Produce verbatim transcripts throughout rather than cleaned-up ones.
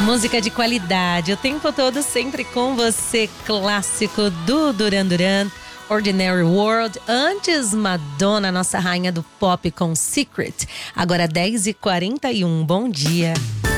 Música de qualidade, o tempo todo sempre com você. Clássico do Duran Duran, Ordinary World. Antes, Madonna, nossa rainha do pop, com Secret. Agora dez e quarenta e um, bom dia.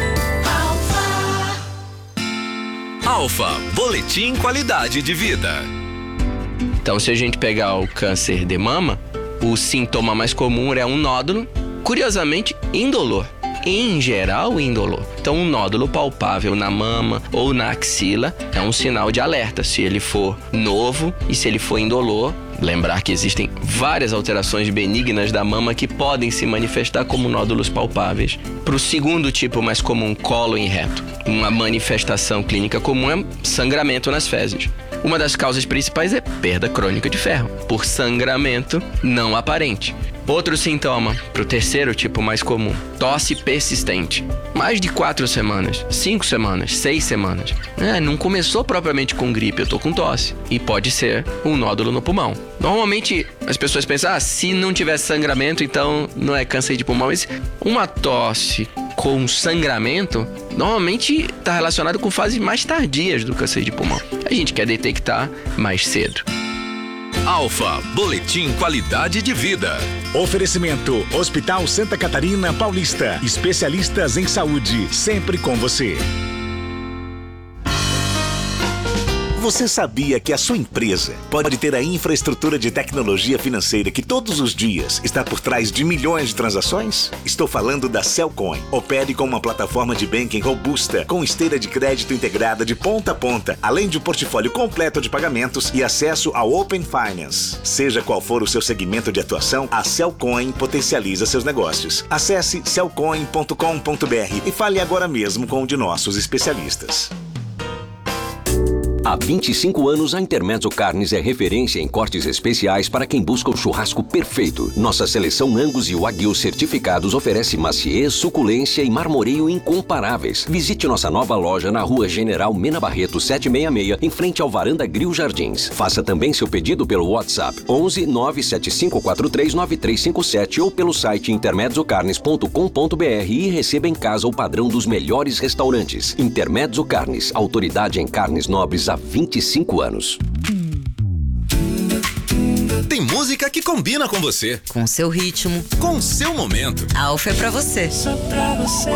Alfa, boletim qualidade de vida. Então, se a gente pegar o câncer de mama, o sintoma mais comum é um nódulo, curiosamente indolor. Em geral, indolor. Então, um nódulo palpável na mama ou na axila é um sinal de alerta. Se ele for novo e se ele for indolor, lembrar que existem várias alterações benignas da mama que podem se manifestar como nódulos palpáveis. Para o segundo tipo mais comum, cólon e reto, uma manifestação clínica comum é sangramento nas fezes. Uma das causas principais é perda crônica de ferro, por sangramento não aparente. Outro sintoma, para o terceiro tipo mais comum, tosse persistente. Mais de quatro semanas, cinco semanas, seis semanas. É, não começou propriamente com gripe, eu tô com tosse. E pode ser um nódulo no pulmão. Normalmente as pessoas pensam, ah, se não tiver sangramento, então não é câncer de pulmão. Mas uma tosse com sangramento, normalmente está relacionado com fases mais tardias do câncer de pulmão. A gente quer detectar mais cedo. Alfa, boletim qualidade de vida. Oferecimento Hospital Santa Catarina Paulista. Especialistas em saúde, sempre com você. Você sabia que a sua empresa pode ter a infraestrutura de tecnologia financeira que todos os dias está por trás de milhões de transações? Estou falando da Cellcoin. Opere com uma plataforma de banking robusta, com esteira de crédito integrada de ponta a ponta, além de um portfólio completo de pagamentos e acesso ao Open Finance. Seja qual for o seu segmento de atuação, a Cellcoin potencializa seus negócios. Acesse cellcoin ponto com ponto br e fale agora mesmo com um de nossos especialistas. Há vinte e cinco anos, a Intermezzo Carnes é referência em cortes especiais para quem busca o churrasco perfeito. Nossa seleção Angus e Wagyu certificados oferece maciez, suculência e marmoreio incomparáveis. Visite nossa nova loja na Rua General Mena Barreto setecentos e sessenta e seis, em frente ao Varanda Grill Jardins. Faça também seu pedido pelo WhatsApp onze nove sete cinco quatro três nove três cinco sete ou pelo site intermezzo carnes ponto com ponto br e receba em casa o padrão dos melhores restaurantes. Intermezzo Carnes, autoridade em carnes nobres há vinte e cinco anos. Tem música que combina com você, com seu ritmo, com seu momento. Alfa é pra você. Só pra você.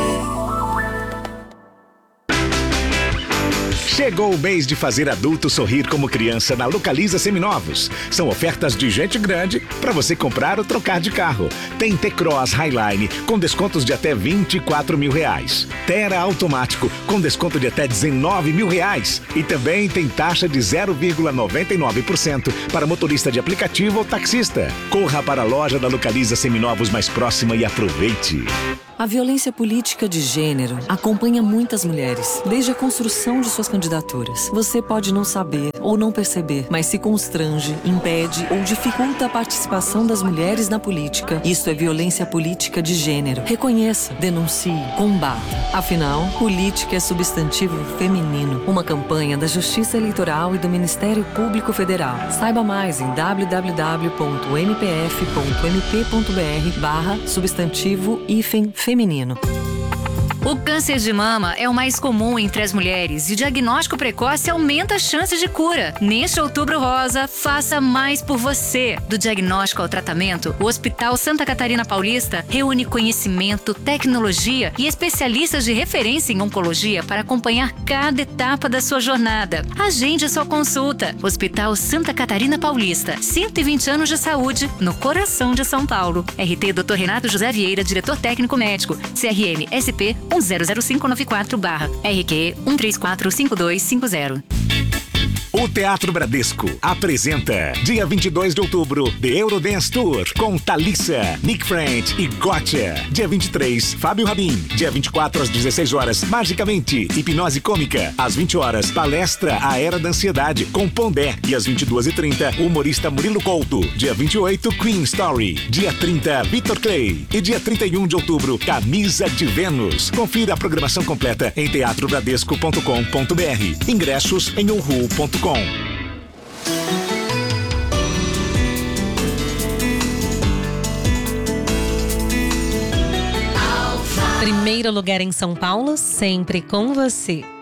Chegou o mês de fazer adulto sorrir como criança na Localiza Seminovos. São ofertas de gente grande para você comprar ou trocar de carro. Tem T-Cross Highline com descontos de até vinte e quatro mil reais. Terra automático com desconto de até dezenove mil reais. E também tem taxa de zero vírgula noventa e nove por cento para motorista de aplicativo ou taxista. Corra para a loja da Localiza Seminovos mais próxima e aproveite. A violência política de gênero acompanha muitas mulheres, desde a construção de suas candidaturas. Você pode não saber ou não perceber, mas se constrange, impede ou dificulta a participação das mulheres na política. Isso é violência política de gênero. Reconheça, denuncie, combata. Afinal, política é substantivo feminino. Uma campanha da Justiça Eleitoral e do Ministério Público Federal. Saiba mais em w w w ponto m p f ponto m p ponto b r barra substantivo hífen feminino. O câncer de mama é o mais comum entre as mulheres e o diagnóstico precoce aumenta as chances de cura. Neste Outubro Rosa, faça mais por você. Do diagnóstico ao tratamento, o Hospital Santa Catarina Paulista reúne conhecimento, tecnologia e especialistas de referência em oncologia para acompanhar cada etapa da sua jornada. Agende sua consulta. Hospital Santa Catarina Paulista, cento e vinte anos de saúde no coração de São Paulo. R T doutor Renato José Vieira, diretor técnico médico. C R M S P um zero zero cinco nove quatro barra R Q um três quatro cinco dois cinco zero. O Teatro Bradesco apresenta, dia vinte e dois de outubro, The Eurodance Tour, com Thalissa, Nick Friend e Gotcha. Dia vinte e três, Fábio Rabin. Dia vinte e quatro, às dezesseis horas, Magicamente, Hipnose Cômica. Às vinte horas, palestra A Era da Ansiedade, com Pondé. E às vinte e duas e trinta, humorista Murilo Couto. Dia vinte e oito, Queen Story. Dia trinta, Vitor Clay. E dia trinta e um de outubro, Camisa de Vênus. Confira a programação completa em teatro bradesco ponto com ponto br. Ingressos em uhu ponto com. Alfa. Primeiro lugar em São Paulo, sempre com você.